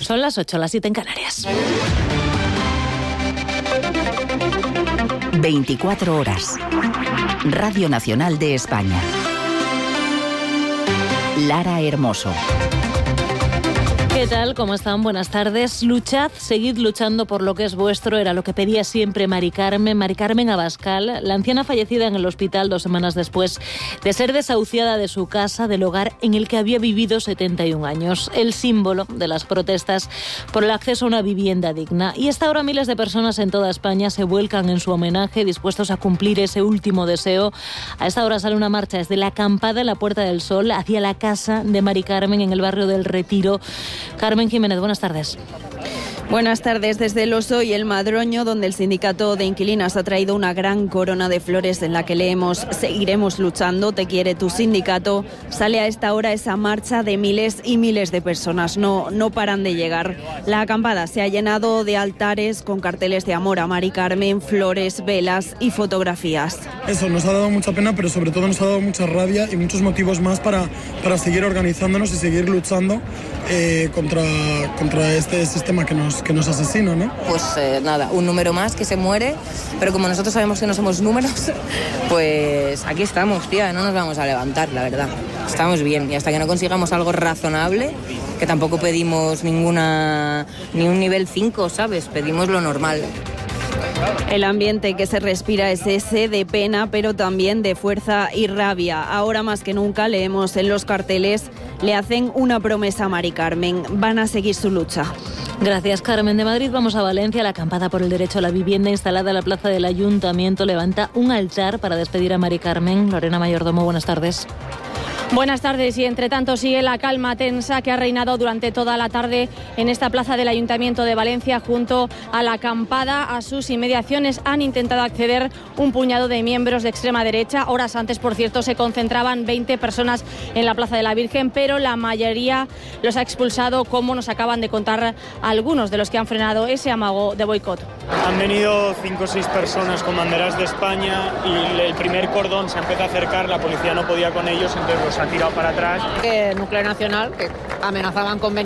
Son las 8, las 7 en Canarias. 24 horas. Radio Nacional de España. Lara Hermoso. ¿Qué tal? ¿Cómo están? Buenas tardes. Luchad, seguid luchando por lo que es vuestro. Era lo que pedía siempre Mari Carmen Abascal, la anciana fallecida en el hospital 2 semanas después de ser desahuciada de su casa, del hogar en el que había vivido 71 años. El símbolo de las protestas por el acceso a una vivienda digna. Y hasta ahora miles de personas en toda España se vuelcan en su homenaje, dispuestos a cumplir ese último deseo. A esta hora sale una marcha desde la acampada en la Puerta del Sol hacia la casa de Mari Carmen en el barrio del Retiro. Carmen Jiménez, buenas tardes. Buenas tardes. Desde el Oso y el Madroño, donde el sindicato de inquilinas ha traído una gran corona de flores en la que leemos: seguiremos luchando, te quiere tu sindicato. Sale a esta hora esa marcha de miles y miles de personas. No paran de llegar. La acampada se ha llenado de altares con carteles de amor a Mari Carmen, flores, velas y fotografías. Eso nos ha dado mucha pena, pero sobre todo nos ha dado mucha rabia y muchos motivos más para seguir organizándonos y seguir luchando contra este sistema que nos asesina, ¿no? Pues nada, un número más que se muere, pero como nosotros sabemos que no somos números, pues aquí estamos, tía, no nos vamos a levantar, la verdad. Estamos bien, y hasta que no consigamos algo razonable, que tampoco pedimos ni un nivel 5, ¿sabes? Pedimos lo normal. El ambiente que se respira es ese de pena, pero también de fuerza y rabia. Ahora más que nunca leemos en los carteles: le hacen una promesa a Mari Carmen, van a seguir su lucha. Gracias, Carmen. De Madrid vamos a Valencia. La acampada por el derecho a la vivienda instalada en la plaza del Ayuntamiento levanta un altar para despedir a Mari Carmen. Lorena Mayordomo, buenas tardes. Buenas tardes, y entre tanto sigue la calma tensa que ha reinado durante toda la tarde en esta plaza del Ayuntamiento de Valencia junto a la acampada. A sus inmediaciones han intentado acceder un puñado de miembros de extrema derecha. Horas antes, por cierto, se concentraban 20 personas en la Plaza de la Virgen, pero la mayoría los ha expulsado, como nos acaban de contar algunos de los que han frenado ese amago de boicot. Han venido 5 o 6 personas con banderas de España y el primer cordón se empezó a acercar, la policía no podía con ellos, entonces los ha tirado para atrás. Núcleo Nacional, que amenazaban con venir